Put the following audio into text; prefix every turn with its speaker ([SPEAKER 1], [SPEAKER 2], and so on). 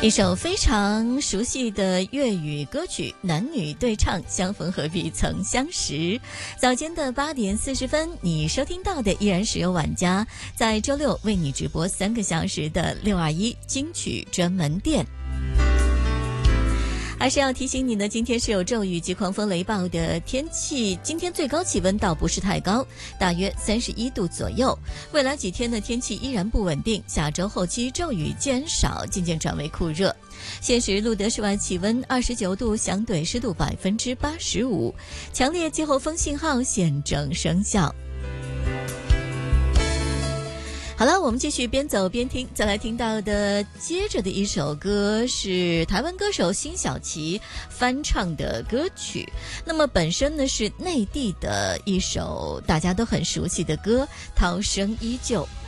[SPEAKER 1] 一首非常熟悉的粤语歌曲，男女对唱，相逢何必曾相识。早间的8点40分，你收听到的依然是由晚家在周六为你直播3个小时的621金曲专门店。还是要提醒你呢，今天是有骤雨及狂风雷暴的天气，今天最高气温倒不是太高，大约31度左右。未来几天的天气依然不稳定，下周后期骤雨减少，渐渐转为酷热。现时录得室外气温29度，相对湿度85%，强烈季候风信号现正生效。好了，我们继续边走边听，再来听到的接着的一首歌是台湾歌手辛晓琪翻唱的歌曲，那么本身呢是内地的一首大家都很熟悉的歌《涛声依旧》。